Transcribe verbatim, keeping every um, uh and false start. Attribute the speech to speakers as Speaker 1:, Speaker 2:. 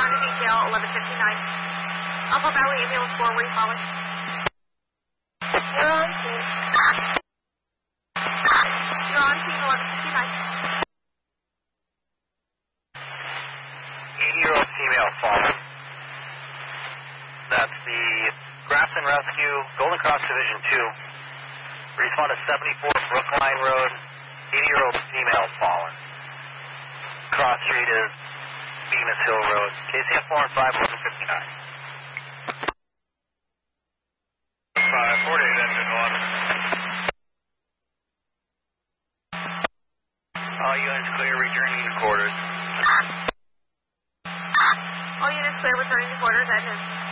Speaker 1: on to detail, eleven fifty-nine. Alpha Valley Ambulance four, where are you calling? You're on scene. You're on scene, eleven fifty-nine.
Speaker 2: eighty-year-old female fallen. That's the Grafton Rescue, Golden Cross Division two. Respond to seventy-four Brookline Road, eighty-year-old female fallen. Cross Street is Bemis Hill Road. K C M four and five, eleven fifty-nine. five forty-eight, engine one. All units clear, returning to quarters.
Speaker 1: All units clear, returning to quarters, engine.